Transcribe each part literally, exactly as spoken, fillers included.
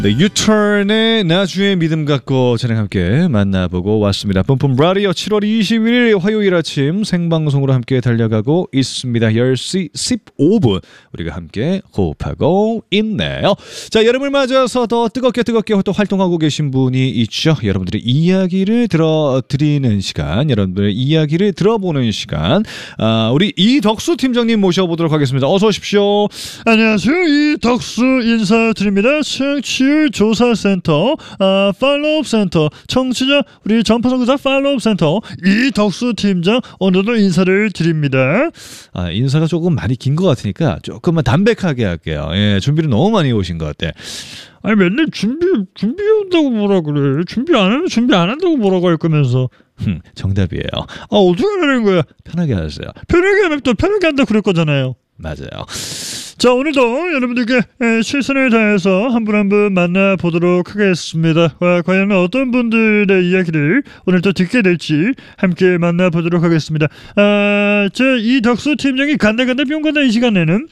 네, 유턴의 나주의 믿음 갖고 저랑 함께 만나보고 왔습니다. 뿜뿜 라디오 칠월 이십일 화요일 아침 생방송으로 함께 달려가고 있습니다. 열 시 십오 분 우리가 함께 호흡하고 있네요. 자, 여름을 맞아서 더 뜨겁게 뜨겁게 또 활동하고 계신 분이 있죠. 여러분들의 이야기를 들어드리는 시간, 여러분들의 이야기를 들어보는 시간. 아, 우리 이덕수 팀장님 모셔보도록 하겠습니다. 어서 오십시오. 안녕하세요. 이덕수 인사드립니다. 청취율 조사센터, 아, 팔로업 센터, 청취자 우리 전파선교사 팔로업 센터 이덕수 팀장 오늘도 인사를 드립니다. 아, 인사가 조금 많이 긴 것 같으니까 조금만 담백하게 할게요. 예, 준비를 너무 많이 오신 것 같아. 아니 맨날 준비 준비한다고 뭐라 그래. 준비 안 하면 준비 안 한다고 뭐라고 할 거면서. 흠, 정답이에요. 아, 어떻게 하는 거야? 편하게 하세요. 편하게 하면 또 편하게 한다 그럴 거잖아요. 맞아요. 자, 오늘도 여러분들께 최선을 다해서 한 분 한 분 만나보도록 하겠습니다. 와, 과연 어떤 분들의 이야기를 오늘 또 듣게 될지 함께 만나보도록 하겠습니다. 아, 제 이덕수 팀장이 간다간다 뿅간다 이 시간에는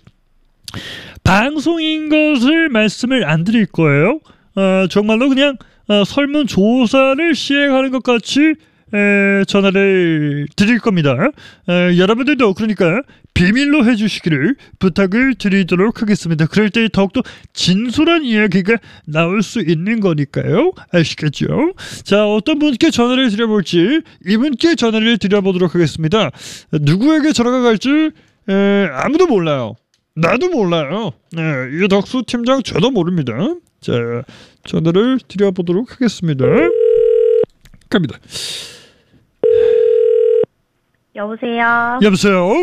방송인 것을 말씀을 안 드릴 거예요. 아, 정말로 그냥 아, 설문조사를 시행하는 것 같이 에, 전화를 드릴 겁니다. 에, 여러분들도 그러니까 비밀로 해주시기를 부탁을 드리도록 하겠습니다. 그럴 때 더욱더 진솔한 이야기가 나올 수 있는 거니까요. 아시겠죠? 자, 어떤 분께 전화를 드려볼지 이분께 전화를 드려보도록 하겠습니다. 누구에게 전화가 갈지 에, 아무도 몰라요. 나도 몰라요. 네, 이덕수 팀장 저도 모릅니다. 자, 전화를 드려보도록 하겠습니다. 갑니다. 여보세요. 여보세요.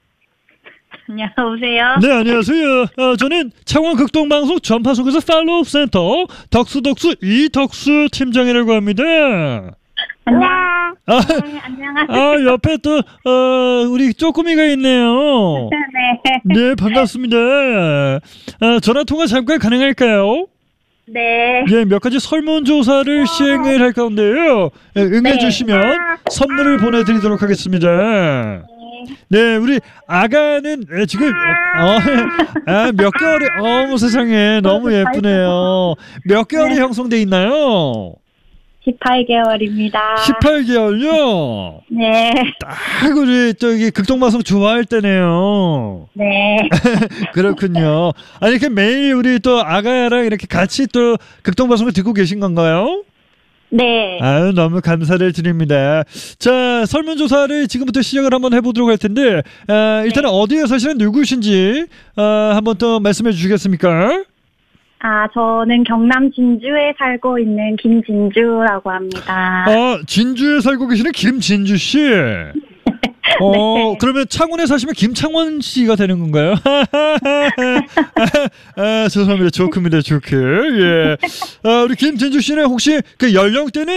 안녕하세요. 네, 안녕하세요. 어, 저는 창원 극동방송 전파송에서 팔로우 센터 덕수덕수 이덕수 팀장이라고 합니다. 안녕. 아, 네, 안녕하세요. 아, 옆에 또 어, 우리 쪼꼬미가 있네요. 네. 네, 반갑습니다. 아, 전화 통화 잠깐 가능할까요? 네. 예, 몇 가지 설문조사를 시행을 할 가운데요. 예, 응해주시면 네. 선물을 보내드리도록 하겠습니다. 네, 우리 아가는 예, 지금 어, 아, 몇 개월에 어머 세상에 너무 예쁘네요. 몇 개월이 네. 형성돼 있나요? 십팔 개월입니다. 십팔 개월요? 네. 딱 우리 저기 극동방송 좋아할 때네요. 네. 그렇군요. 아니 이렇게 매일 우리 또 아가야랑 이렇게 같이 또 극동방송을 듣고 계신 건가요? 네. 아유, 너무 감사를 드립니다. 자, 설문조사를 지금부터 시작을 한번 해보도록 할 텐데, 아, 일단은 네. 어디에 사시는 누구신지, 아, 한번 또 말씀해 주시겠습니까? 아, 저는 경남 진주에 살고 있는 김진주라고 합니다. 아, 진주에 살고 계시는 김진주 씨. 어, 네. 그러면 창원에 사시면 김창원 씨가 되는 건가요? 아, 죄송합니다. 조크입니다, 조크. 예. 아, 우리 김진주 씨는 혹시 그 연령대는